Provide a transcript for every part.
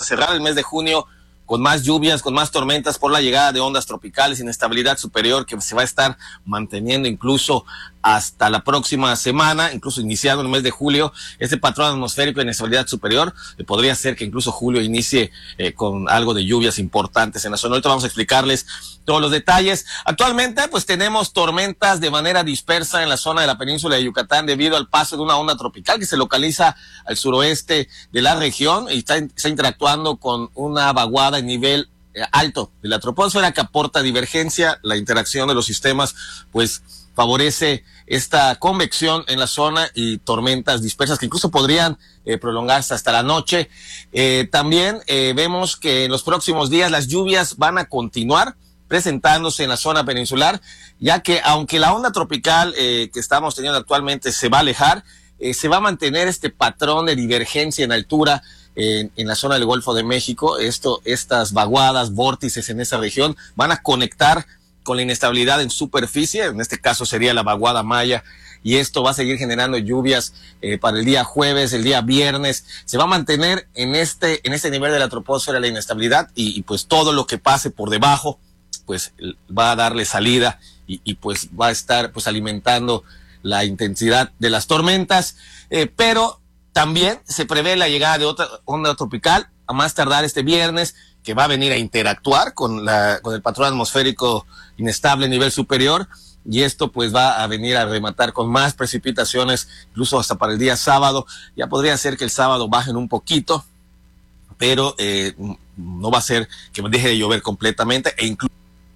cerrar el mes de junio con más lluvias, con más tormentas por la llegada de ondas tropicales, inestabilidad superior que se va a estar manteniendo incluso hasta la próxima semana, incluso iniciando el mes de julio. Este patrón atmosférico de inestabilidad superior podría ser que incluso julio inicie con algo de lluvias importantes en la zona. Ahorita vamos a explicarles todos los detalles. Actualmente pues tenemos tormentas de manera dispersa en la zona de la península de Yucatán debido al paso de una onda tropical que se localiza al suroeste de la región y está interactuando con una vaguada en nivel alto de la troposfera que aporta divergencia. La interacción de los sistemas pues favorece esta convección en la zona y tormentas dispersas que incluso podrían prolongarse hasta la noche. También vemos que en los próximos días las lluvias van a continuar presentándose en la zona peninsular, ya que aunque la onda tropical que estamos teniendo actualmente se va a alejar, se va a mantener este patrón de divergencia en altura en la zona del Golfo de México. Estas vaguadas, vórtices en esa región van a conectar con la inestabilidad en superficie, en este caso sería la vaguada Maya, y esto va a seguir generando lluvias para el día jueves, el día viernes. Se va a mantener en este nivel de la troposfera la inestabilidad y pues todo lo que pase por debajo pues va a darle salida y pues va a estar pues alimentando la intensidad de las tormentas, pero también se prevé la llegada de otra onda tropical a más tardar este viernes, que va a venir a interactuar con el patrón atmosférico inestable a nivel superior, y esto pues va a venir a rematar con más precipitaciones, incluso hasta para el día sábado. Ya podría ser que el sábado bajen un poquito, pero no va a ser que deje de llover completamente e incluso.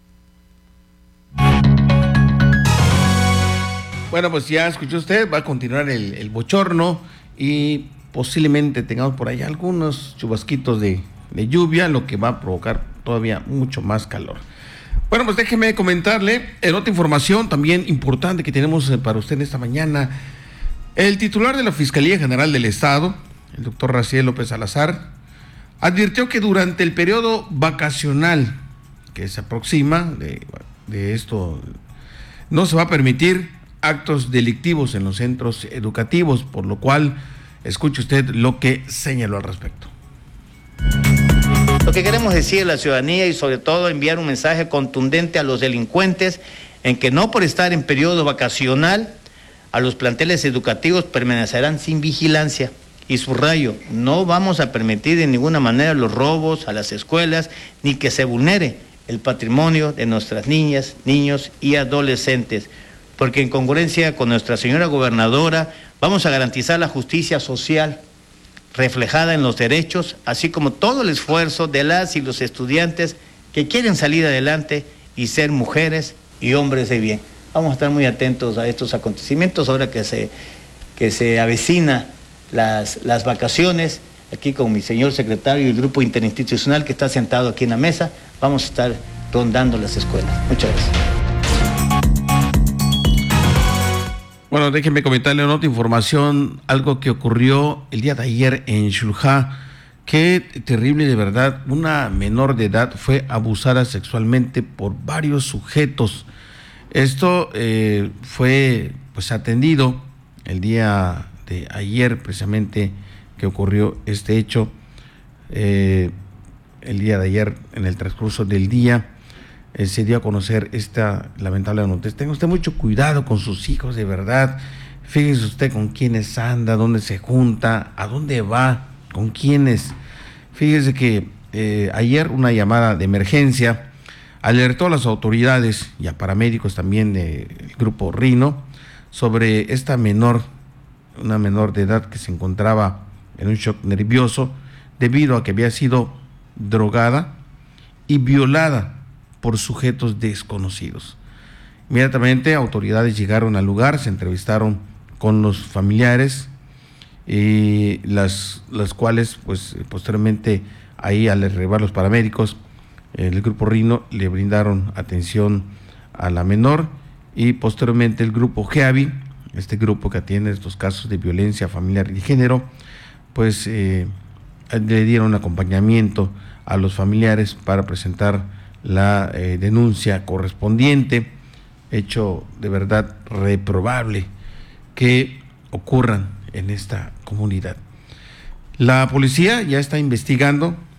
Bueno, pues ya escuchó usted, va a continuar el bochorno y posiblemente tengamos por ahí algunos chubasquitos de lluvia, lo que va a provocar todavía mucho más calor. Bueno, pues déjeme comentarle en otra información también importante que tenemos para usted en esta mañana. El titular de la Fiscalía General del Estado, el doctor Raciel López Salazar, advirtió que durante el periodo vacacional que se aproxima de esto, no se va a permitir actos delictivos en los centros educativos, por lo cual escuche usted lo que señaló al respecto. Lo que queremos decir a la ciudadanía y sobre todo enviar un mensaje contundente a los delincuentes en que no por estar en periodo vacacional a los planteles educativos permanecerán sin vigilancia. Y subrayo, no vamos a permitir de ninguna manera los robos a las escuelas ni que se vulnere el patrimonio de nuestras niñas, niños y adolescentes, porque en congruencia con nuestra señora gobernadora vamos a garantizar la justicia social reflejada en los derechos, así como todo el esfuerzo de las y los estudiantes que quieren salir adelante y ser mujeres y hombres de bien. Vamos a estar muy atentos a estos acontecimientos ahora que se avecina las vacaciones. Aquí con mi señor secretario y el grupo interinstitucional que está sentado aquí en la mesa, vamos a estar rondando las escuelas. Muchas gracias. Bueno, déjenme comentarle otra información, algo que ocurrió el día de ayer en Xulha. Qué terrible, de verdad. Una menor de edad fue abusada sexualmente por varios sujetos. Esto fue pues atendido el día de ayer, precisamente, que ocurrió este hecho. El día de ayer, en el transcurso del día, se dio a conocer esta lamentable noticia. Tenga usted mucho cuidado con sus hijos, de verdad. Fíjese usted con quiénes anda, dónde se junta, a dónde va, con quiénes. Fíjese que ayer una llamada de emergencia alertó a las autoridades y a paramédicos también del grupo Rino sobre esta menor, una menor de edad que se encontraba en un shock nervioso debido a que había sido drogada y violada por sujetos desconocidos. Inmediatamente autoridades llegaron al lugar, se entrevistaron con los familiares y las cuales pues posteriormente ahí al arribar los paramédicos, el grupo Rino le brindaron atención a la menor y posteriormente el grupo GEAVI, este grupo que atiende estos casos de violencia familiar y género, pues le dieron acompañamiento a los familiares para presentar la denuncia correspondiente. Hecho de verdad reprobable que ocurran en esta comunidad. La policía ya está investigando